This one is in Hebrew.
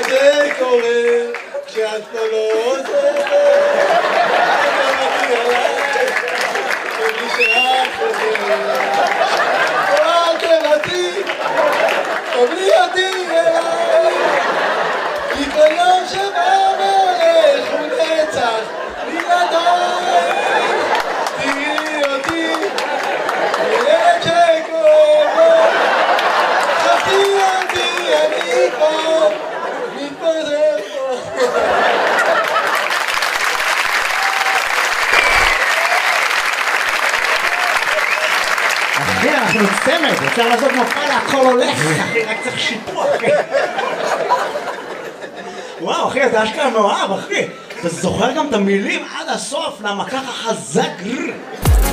זה קורה כשאת כבר לא עוזרת, אתה מגיע אליי, ומי שאת חוזרת, אל תבטי, קבלי אותי אליי, כי כל יום שבא והולך הוא נצח בלעדיי, תראי אותי, ילד שכואב לו, חכי אותי, אני כבר מתפזר פה. אחי, אנחנו צמד, אפשר לעשות מופע להכל הולך, אחי, רק צריך שיפוע, אחי. וואו, אחי, אתה אשכרה מאוהב, אחי. אתה זוכר גם את המילים עד הסוף, למה ככה חזק.